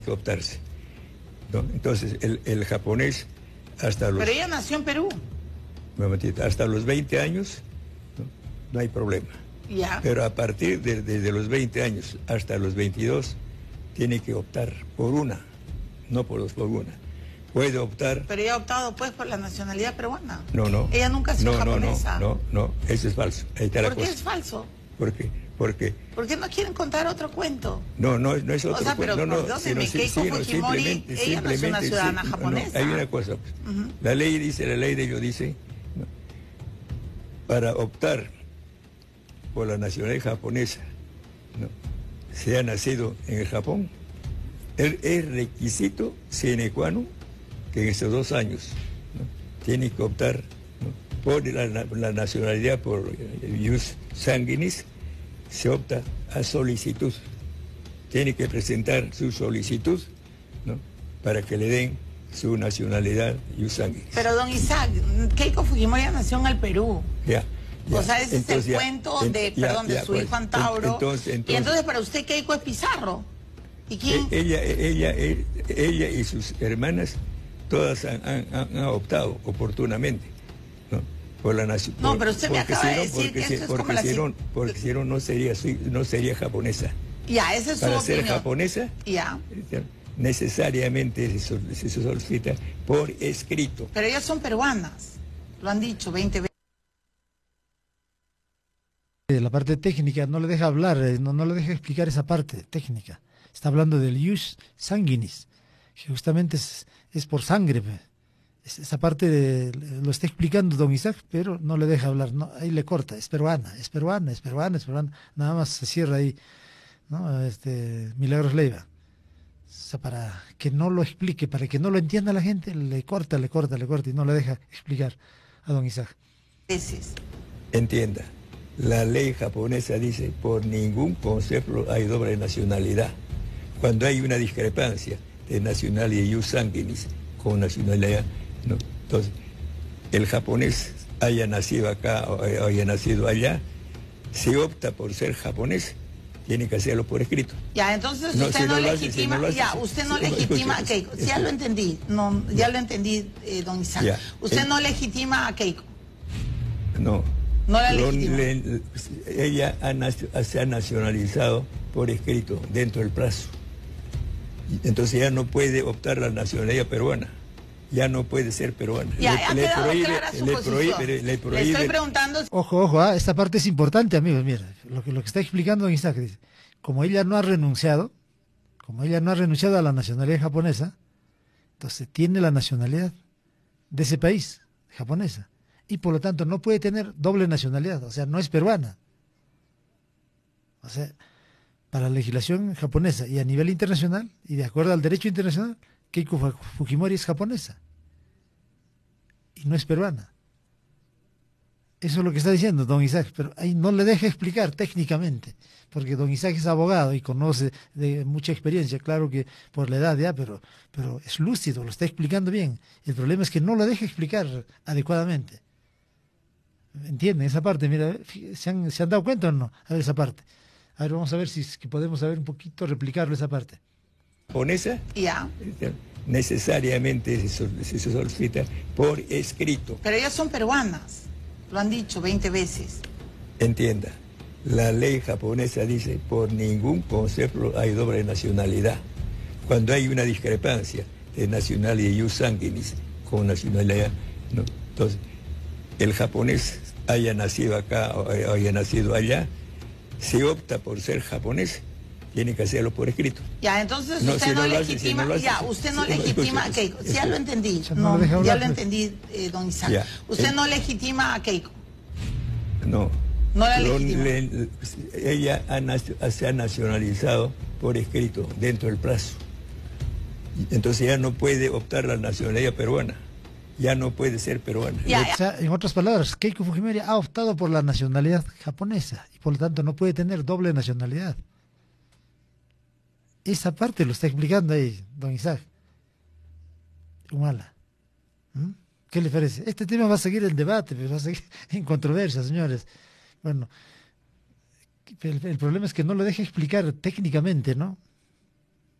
que optarse, ¿no? Entonces, el japonés hasta los... Pero ella nació en Perú. Un momentito, hasta los 20 años no hay problema. Ya. Pero a partir de los 20 años hasta los 22, tiene que optar por una, no por dos, por una. Puede optar... Pero ella ha optado pues por la nacionalidad peruana. No. Ella nunca ha sido japonesa. No, eso es falso. Ahí está la cosa. ¿Por qué es falso? ¿Por qué? ¿Por qué no quieren contar otro cuento? No es otro o sea, cuento. Pero No, entonces Keiko Fujimori, ella no es una ciudadana japonesa. Hay una cosa. La ley de ellos dice, ¿no?, para optar por la nacionalidad japonesa, ¿no?, se ha nacido en el Japón, es requisito sine qua non que en estos 2 años, ¿no?, tiene que optar, ¿no?, por la nacionalidad, por ius sanguinis. Se opta a solicitud. Tiene que presentar su solicitud, ¿no?, para que le den su nacionalidad ius sanguinis. Pero don Isaac, Keiko Fujimori nació en el Perú. Ya. O sea, ese es el cuento de su hijo Antauro. Y entonces para usted Keiko es Pizarro. ¿Y quién? Ella y sus hermanas todas han optado oportunamente, ¿no?, por la nación. No, pero usted me acaba de decir que eso es como la... Porque si no, no sería japonesa. Ya, esa es su opinión. Para ser japonesa, ya, necesariamente se solicita por escrito. Pero ellas son peruanas, lo han dicho 20 veces. La parte técnica no le deja hablar, no le deja explicar esa parte técnica. Está hablando del ius sanguinis, que justamente es por sangre. Esa parte lo está explicando don Isaac, pero no le deja hablar. No, ahí le corta, es peruana. Nada más se cierra ahí, ¿no? Milagros Leiva. O sea, para que no lo explique, para que no lo entienda la gente, le corta y no le deja explicar a don Isaac. Entienda. La ley japonesa dice, por ningún concepto hay doble nacionalidad. Cuando hay una discrepancia de nacionalidad ius sanguinis con nacionalidad, ¿no?, entonces, el japonés haya nacido acá o haya nacido allá, si opta por ser japonés, tiene que hacerlo por escrito. Ya, entonces usted no legitima, usted no legitima a Keiko. Ya lo entendí, ya lo entendí, don Isaac. Ya, usted no legitima a Keiko. No. No la legitima. Ella se ha nacionalizado por escrito dentro del plazo. Entonces ya no puede optar la nacionalidad peruana. Ya no puede ser peruana. Ya, le prohíbe. Le estoy preguntando. Ojo, esta parte es importante, amigos. Mira, lo que está explicando don Isaac dice, como ella no ha renunciado a la nacionalidad japonesa, entonces tiene la nacionalidad de ese país, japonesa. Y por lo tanto no puede tener doble nacionalidad, o sea, no es peruana. O sea, para la legislación japonesa y a nivel internacional, y de acuerdo al derecho internacional, Keiko Fujimori es japonesa y no es peruana. Eso es lo que está diciendo don Isaac, pero ahí no le deja explicar técnicamente, porque don Isaac es abogado y conoce de mucha experiencia, claro que por la edad ya, pero es lúcido, lo está explicando bien. El problema es que no lo deja explicar adecuadamente. ¿Entienden esa parte? Mira, ¿se han dado cuenta o no? A ver esa parte. A ver, vamos a ver si es que podemos saber un poquito, replicarlo esa parte. ¿Japonesa? Ya. Necesariamente se solicita por escrito. Pero ellas son peruanas, lo han dicho 20 veces. Entienda, la ley japonesa dice, por ningún concepto hay doble nacionalidad. Cuando hay una discrepancia de nacionalidad ius sanguinis con nacionalidad, ¿no?, entonces, el japonés haya nacido acá o haya nacido allá, si opta por ser japonés, tiene que hacerlo por escrito. Ya, entonces usted no legitima, usted no legitima a Keiko. Ya lo entendí, ya lo entendí, don Isaac. Ya. Usted no legitima a Keiko. No. No la legitima. Ella se ha nacionalizado por escrito dentro del plazo. Entonces ya no puede optar la nacionalidad peruana. Ya no puede ser peruana. O sea, en otras palabras, Keiko Fujimori ha optado por la nacionalidad japonesa y por lo tanto no puede tener doble nacionalidad. Esa parte lo está explicando ahí, don Isaac. Humala. ¿Qué le parece? Este tema va a seguir el debate, pero va a seguir en controversia, señores. Bueno, el problema es que no lo deja explicar técnicamente, ¿no?